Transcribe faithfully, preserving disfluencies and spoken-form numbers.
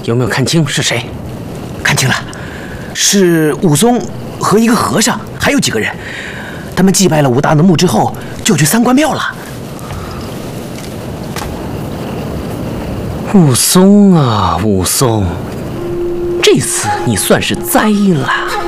有没有看清是谁？ 看清了，是武松和一个和尚，还有几个人。他们祭拜了武大的墓之后，就去三官庙了。 武松啊，武松，这次你算是栽了。